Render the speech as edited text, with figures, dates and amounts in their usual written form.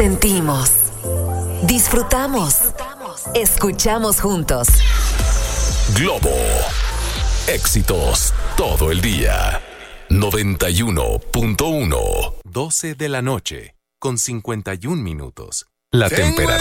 Sentimos, disfrutamos, escuchamos juntos. Globo, éxitos todo el día. 91.1. 12 de la noche, con 51 minutos. La temperatura